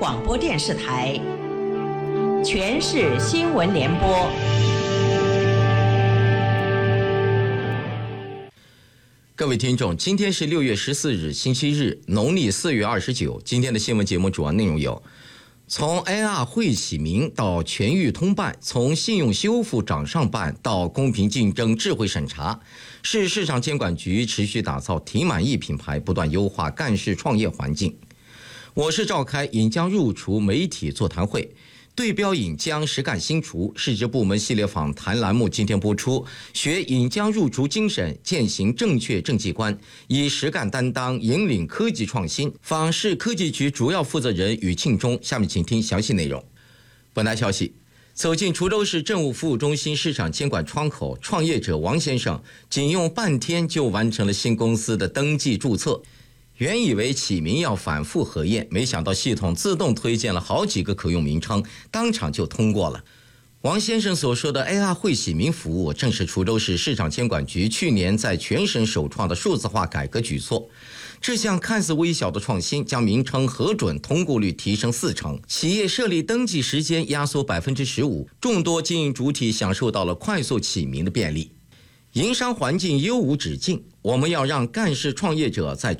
广播电视台全市新闻联播。 各位听众，今天是6月14日，星期日，农历4月29。今天的新闻节目主要内容有：从 AR 会启明到全域通办，从信用修复掌上办到公平竞争智慧审查，市场监管局持续打造挺满意品牌，不断优化干事创业环境。我市召开引江入厨媒体座谈会，对标引江实干新厨市直部门系列访谈栏目今天播出，学引江入厨精神，践行正确政绩观，以实干担当引领科技创新。访市科技局主要负责人于庆忠，下面请听详细内容。本台消息，走进滁州市政务服务中心市场监管窗口，创业者王先生仅用半天就完成了新公司的登记注册。原以为起名要反复核验，没想到系统自动推荐了好几个可用名称，当场就通过了。王先生所说的 AR 会起名服务，正是滁州市市场监管局去年在全省首创的数字化改革举措。这项看似微小的创新，将名称核准通过率提升40%，企业设立登记时间压缩15%，众多经营主体享受到了快速起名的便利。营商环境优无止境，我们要让干事创业者在